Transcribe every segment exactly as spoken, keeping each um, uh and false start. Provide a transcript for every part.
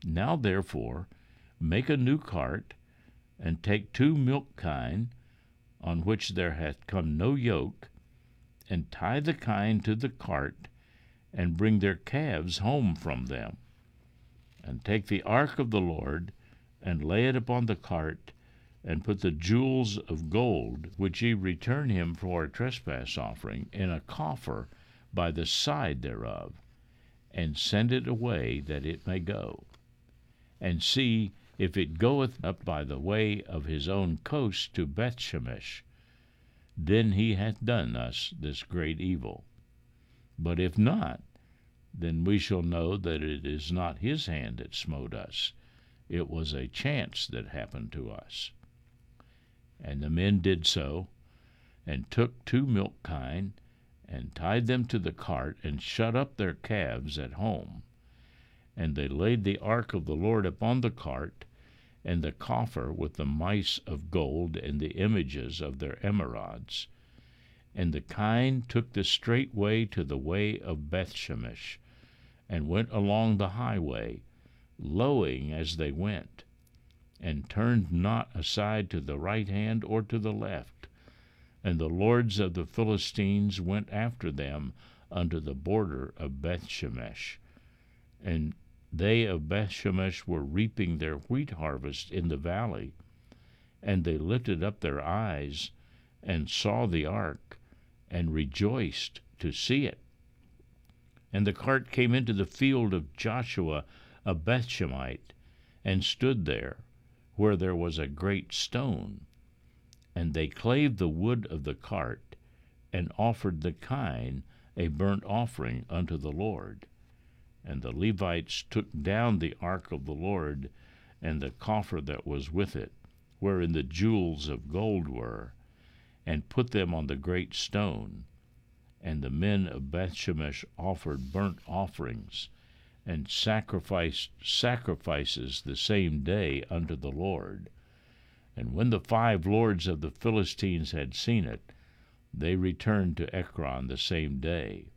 Now therefore make a new cart, and take two milk kine, on which there hath come no yoke, and tie the kine to the cart, and bring their calves home from them. And take the ark of the Lord, and lay it upon the cart, and put the jewels of gold, which ye return him for a trespass offering, in a coffer by the side thereof, and send it away that it may go. And see, if it goeth up by the way of his own coast to Bethshemesh, then he hath done us this great evil. But if not, then we shall know that it is not his hand that smote us. It was a chance that happened to us. And the men did so, and took two milk kine, and tied them to the cart, and shut up their calves at home. And they laid the ark of the Lord upon the cart, and the coffer with the mice of gold and the images of their emerods. And the kine took the straight way to the way of Bethshemesh, and went along the highway, lowing as they went, and turned not aside to the right hand or to the left. And the lords of the Philistines went after them unto the border of Bethshemesh. And they of Bethshemesh were reaping their wheat harvest in the valley. And they lifted up their eyes, and saw the ark, and rejoiced to see it. And the cart came into the field of Joshua a Bethshemite, and stood there, where there was a great stone. And they clave the wood of the cart, and offered the kine a burnt offering unto the Lord. And the Levites took down the ark of the Lord, and the coffer that was with it, wherein the jewels of gold were, and put them on the great stone. And the men of Bethshemesh offered burnt offerings, and sacrificed sacrifices the same day unto the Lord. And when the five lords of the Philistines had seen it, they returned to Ekron the same day.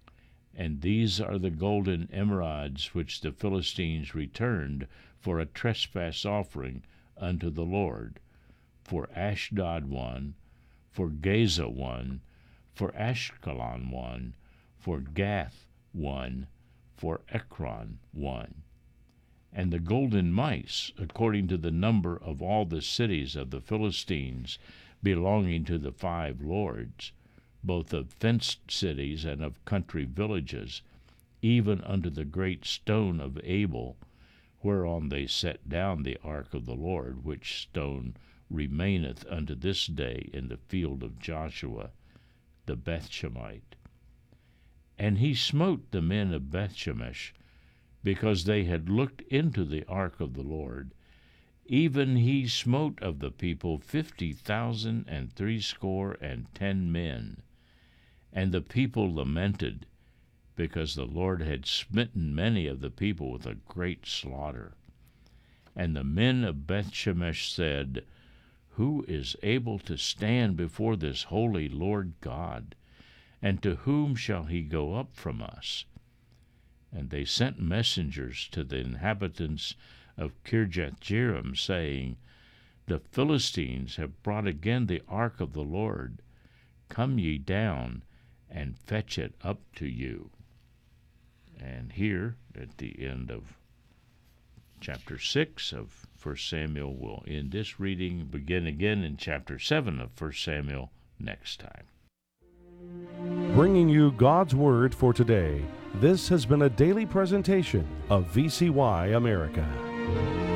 And these are the golden emerods which the Philistines returned for a trespass offering unto the Lord, for Ashdod one, for Gaza one, for Ashkelon one, for Gath one, for Ekron one. And the golden mice, according to the number of all the cities of the Philistines belonging to the five lords, both of fenced cities and of country villages, even unto the great stone of Abel, whereon they set down the ark of the Lord, which stone remaineth unto this day in the field of Joshua the Bethshemite. And he smote the men of Bethshemesh, because they had looked into the ark of the Lord. Even he smote of the people fifty thousand and threescore and ten men. And the people lamented, because the Lord had smitten many of the people with a great slaughter. And the men of Bethshemesh said, Who is able to stand before this holy Lord God? And to whom shall he go up from us? And they sent messengers to the inhabitants of Kirjathjearim, saying, The Philistines have brought again the ark of the Lord. Come ye down, and fetch it up to you. And here, at the end of chapter six of First Samuel, we'll end this reading, begin again in chapter seven of First Samuel next time. Bringing you God's Word for today, this has been a daily presentation of V C Y America.